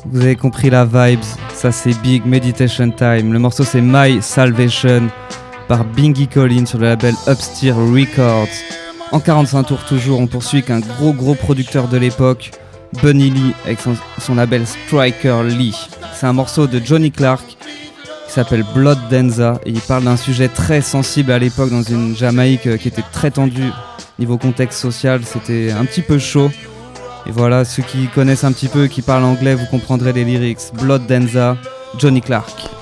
Vous avez compris la vibes, ça c'est Big Meditation Time. Le morceau c'est My Salvation par Bingy Collins sur le label Upsteer Records. En 45 tours toujours, on poursuit avec un gros producteur de l'époque, Bunny Lee, avec son label Striker Lee. C'est un morceau de Johnny Clark qui s'appelle Blood Danza et il parle d'un sujet très sensible à l'époque dans une Jamaïque qui était très tendue niveau contexte social, c'était un petit peu chaud. Et voilà, ceux qui connaissent un petit peu, qui parlent anglais, vous comprendrez les lyrics. Blood Danza, Johnny Clark.